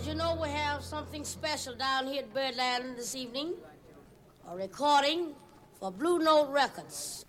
you know we have something special down here at Birdland this evening? A recording for Blue Note Records.